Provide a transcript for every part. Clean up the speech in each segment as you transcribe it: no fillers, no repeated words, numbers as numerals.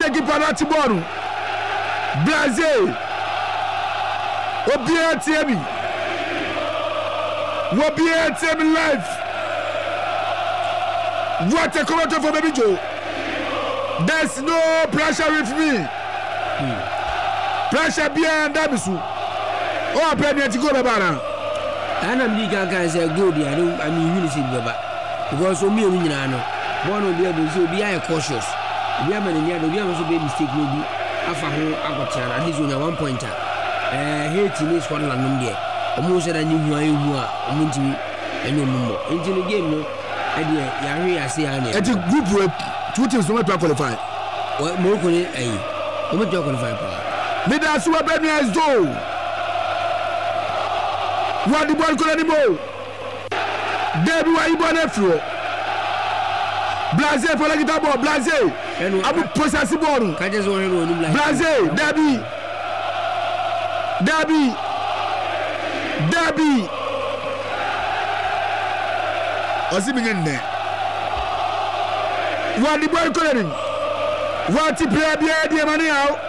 Brazil keeper na tibonu. Brazil. Obia Tiemi. Obia Tiemi live. What a comment for Baby Joe. There's no pressure with me. Pressure behind Damisu. Oh, Premier to go Babana. And I'm the guy say good. I mean, you see Baba. Because of me, one will be able to be cautious. We have many other, we have also made mistake maybe. After home, I got at least on a 1 pointer. Haiti is one land there. Almost said I knew who are, Munti, and no more. Into the game, no. I say, it's a group work. 2 teams don't qualify. What more could it? I'm not qualify. Mid as well, baby, as though. What the ball could anymore? Debbie, why you born a floor? Blasé for the guitar ball, Blasé. I'm a possessive ball. Blasé, Debbie. What's he beginning there? What the ball calling? What he play behind the money out?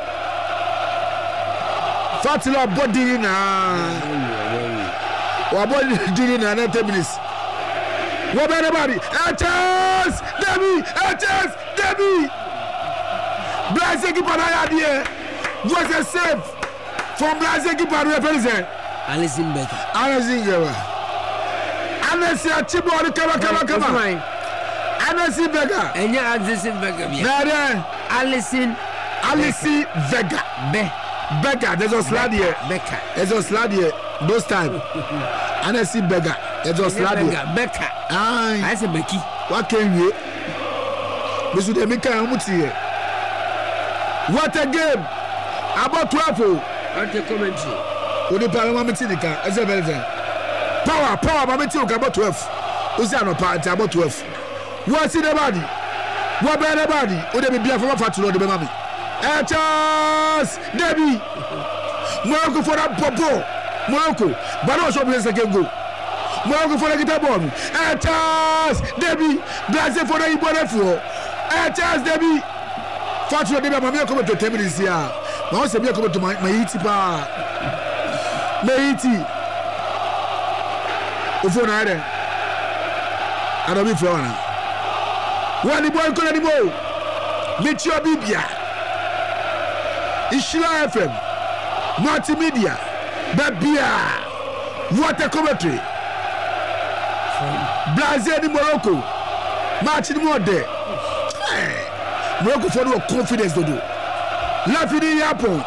Fatila body now. What body did in 90 minutes? What about anybody? A chance! Debbie! Blasé keeper idea. Was a save from Blasé keeper represent. Alison Becker. Anasi Achibori come. Anasi Vega. And yeah, Alison Becker. Alison Vega. Becker. There's a slide here. Becker. There's a slide here. Those time. Anasi Vega. There's a slide here. Becker. I said Becky. What can you? Mr. Demika Amuti. What a game. About 12. What a commentary. What the Parliament as a very Power, Mamitika about 12. Who's that no party about 12? What's in the body? What about the body? Would they be a former fat to the baby? Charles, Debbie. Morocco for that popo. Morocco, but also place again go. Morocco for the guitar bomb. Charles, Debbie. Brazil for the Ibonefu. Charles, Debbie. Fat to the baby, I'm coming to 10 minutes here. Now, I'm coming to my Itipa. Meiti. Ufona ade Adobe Flora Wani boy kola ni mo Mitio Bibia Ishila FM Multimedia Babia What a commentary Brazil in Morocco Match in Mode Morocco for no confidence to do Lafini Yapon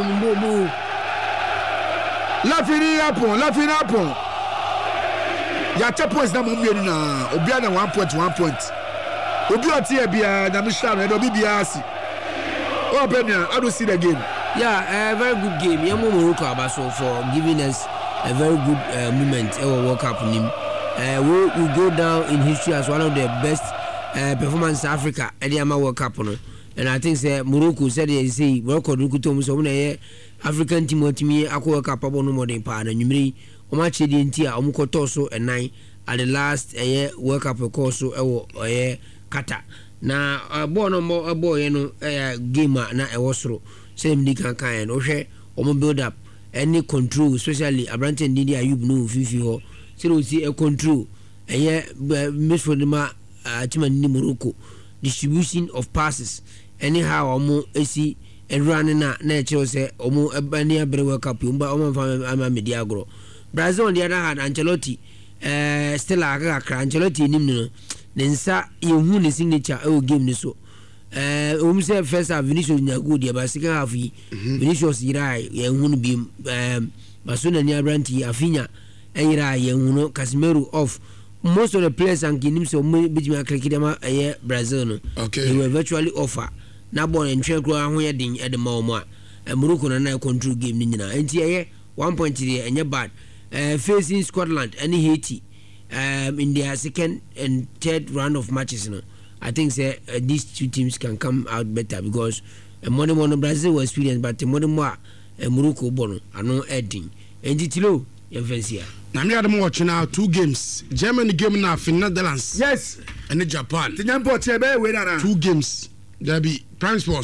Lafini Yapon ya points na mo mienu na obia na 1 point obi otie bia na misha na obi bia asi oh Benya, I don't see the game. Yeah, a very good game. Yamo Morocco Abaso for giving us a very good moment our World Cup nim. We go down in history as one of the best performance in Africa at the Ama World Cup. And I think Morocco said they say Morocco do good to so many African team Ako World Cup no more than part and you Omachi di ntia omukoto so enai at the last World Cup course so kata na ball no more boy no game na ewosoro same di kan no hwe omo build up any control especially Abrante Ndidi Ayub no fifi ho so see a control miss for the team in Morocco distribution of passes anyhow omo esi running na chiro say omo ebani abre World Cup umba omo fa media agro. Brazil on the other hand, Ancelotti, still Ancelotti no. Nensa yehu ne signature game ne so. Say first half Vinicius na good, but second half Vinicius irai yehu no bi Basuna ni Abrante Afinya irai yehu no Casemiro off. Most of the players and kinim so between Akrekidama Brazil no. Okay. They were virtually offer. Na born and train kro ho yedin e de mawo Morocco na control game ni nyina. Enti 1 point there and bad. Facing Scotland and Haiti in their second and third round of matches. I think these two teams can come out better because Mono Brazil was experienced, but Mono Morocco Bono are no ending. And Tilo, Yenfencia. Now, me are watching now 2 games. Germany game now for Netherlands. Yes. And Japan. 2 games. There be Prime Sports. Yes.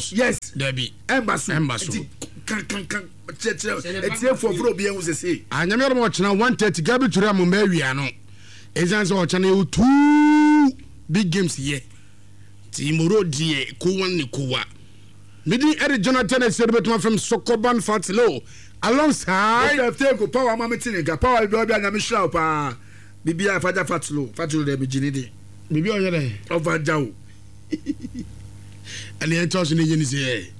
Debbie. Embassy. Kan. Etie for obi ehun sese. Anyame mo chena 130 Gabi Ture mo ma wi ano. Ezanse o chena you 2 big games here. Timoro die kuwan ni kuwa. Midi Eric Jonathan Esedebetuma from Sokoban Fatilo alongside Go power mama tininga power do bia nyame hira pa. Bibia faja Fatilo de bigini de. Bibi oyere over jaw. And the toss ni yeni say.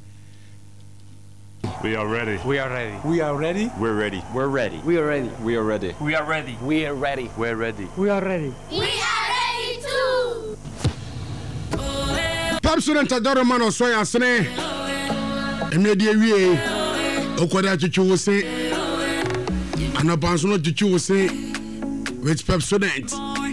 We are ready. We are ready. We are ready. We're ready. We're ready. We are ready. We are ready. We are ready. We are ready. We're ready. We are ready. We are ready too. Student adoro man so ya sene emedi ewie okwada chuchu wo se anapanso no chuchu wo se with pep student